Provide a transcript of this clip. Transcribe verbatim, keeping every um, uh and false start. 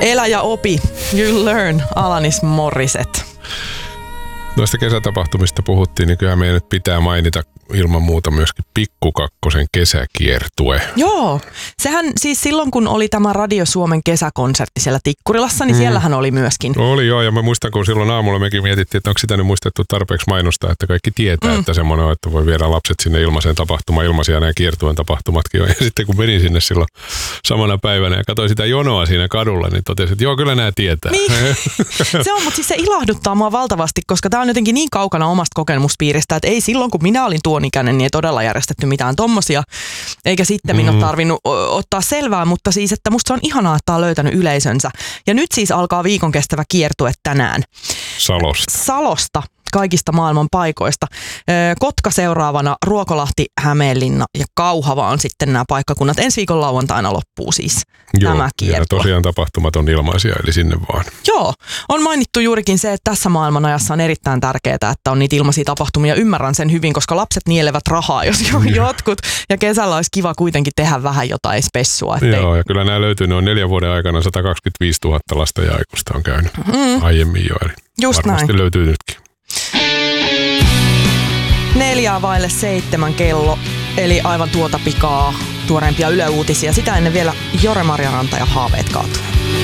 Elä ja opi. You learn, Alanis Morissette. Noista kesätapahtumista puhuttiin, niin kyllä meidän nyt pitää mainita ilman muuta myöskin Pikku Kakkosen kesäkiertue. Joo, sehän siis silloin kun oli tämä Radio Suomen kesäkonsertti siellä Tikkurilassa, niin mm. siellähän oli myöskin. Oli joo, ja mä muistan kun silloin aamulla mekin mietittiin, että onko sitä nyt muistettu tarpeeksi mainostaa, että kaikki tietää, mm. että semmoinen on, että voi viedä lapset sinne ilmaiseen tapahtumaan, ilmaisia nämä kiertueen tapahtumatkin on. Ja sitten kun menin sinne silloin samana päivänä ja katsoin sitä jonoa siinä kadulla, niin totesin, että joo, kyllä nämä tietää. Niin. Se on, mutta siis se ilahduttaa mua valtavasti, koska tämä on jotenkin niin kaukana omasta kokemuspiiristä, että ei silloin kun minä olin tuon ikäinen, niin ei todella järjestetty mitään tommosia, eikä sitten minun mm. tarvinnut ottaa selvää, mutta siis, että musta se on ihanaa, että on löytänyt yleisönsä. Ja nyt siis alkaa viikon kestävä kiertue tänään. Salosta. Salosta. Kaikista maailman paikoista. Kotka seuraavana, Ruokolahti, Hämeenlinna ja Kauhava on sitten nämä paikkakunnat. Ensi viikon lauantaina loppuu siis Joo, tämä kiertue. Ja tosiaan tapahtumat on ilmaisia, eli sinne vaan. Joo, on mainittu juurikin se, että tässä maailmanajassa on erittäin tärkeää, että on niitä ilmaisia tapahtumia. Ymmärrän sen hyvin, koska lapset nielevät rahaa, jos jotkut. Ja kesällä olisi kiva kuitenkin tehdä vähän jotain spessua. Ettei... Joo, ja kyllä nämä löytyy, ne on neljän vuoden aikana sata kaksikymmentäviisituhatta lasta ja aikuista on käynyt mm. aiemmin jo, eli just varmasti näin. Löytyy nytkin. Neljää vaille seitsemän kello, eli aivan tuota pikaa tuoreimpia Yle Uutisia. Sitä ennen vielä Jore Marjaranta ja Haaveet kaatuu.